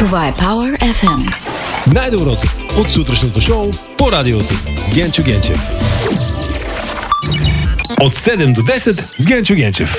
Това е Power FM. Най-доброто от сутрешното шоу по радиото с Генчо Генчев. От 7 до 10 с Генчо Генчев.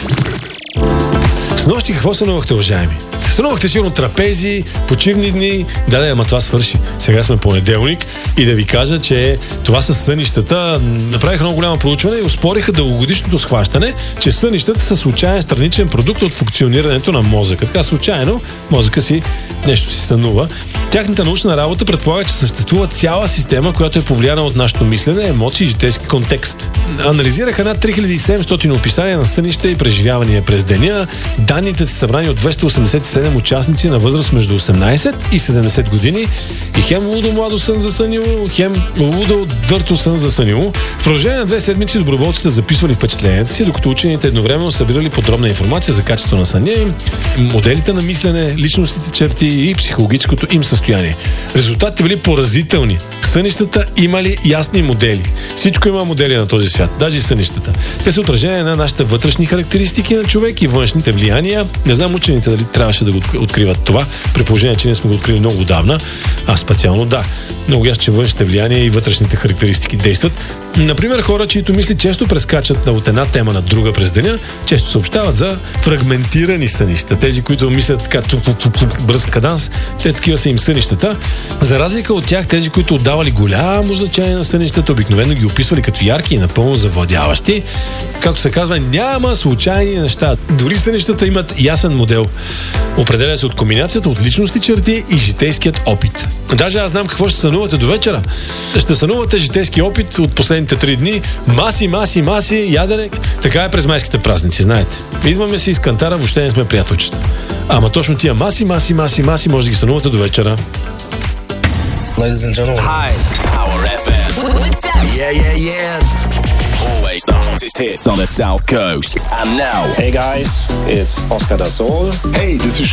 Снощи какво сънувахте, уважаеми? Сънувахте сигурно трапези, почивни дни. Да, ама това свърши. Сега сме понеделник и да ви кажа, че това са сънищата. Направиха много голямо проучване и успориха дългогодишното схващане, че сънищата са случайен страничен продукт от функционирането на мозъка. Така случайно мозъка си нещо си сънува. Тяхната научна работа предполага, че съществува цяла система, която е повлияна от нашето мислене, емоции и житейски контекст. Анализираха над 3700 описания на сънища и преживявания през деня. Данните са събрани от 287 участници на възраст между 18 и 70 години и хем лудо младо сън засънило, хем лудо дърто сън засънило. В продължение на 2 седмици доброволците записвали впечатленията си, докато учените едновременно събирали подробна информация за качеството на съня им, моделите на мислене, личностните черти и психологическото им състояние. Резултатите били поразителни. Сънищата имали ясни модели. Всичко има модели на този свят, даже и сънищата. Те са отражение на нашите вътрешни характеристики на човек и външните влияния. Не знам учените дали трябваше да го откриват това, при положение, че ние сме го открили много отдавна. Аз специално да. Много ясно, че външните влияния и вътрешните характеристики действат. Например, хора, чието мисли често прескачат от една тема на друга през деня, често съобщават за фрагментирани сънища. Тези, които мислят така бърз каданс, те такива са им сънищата. За разлика от тях, тези, които отдавали голямо значение на сънищата, обикновено ги описвали като ярки и напълно завладяващи. Както се казва, няма случайни неща. Дори сънищата имат ясен модел. Определя се от комбинацията от личности черти и житейският опит. Даже аз знам какво ще сънувате до вечера. Ще сънувате житейски опит от последните 3 дни. Маси, ядене. Така е през майските празници, знаете. Идваме си из кантара, въобще не сме приятелчета. Ама точно тия маси, може да ги сънувате до вечера. Ladies and gentlemen. Hi, Power FM. What's up? Yeah. Always the hottest hits on the South Coast. And now, Hey guys, it's Oscar da Sol. Hey, this is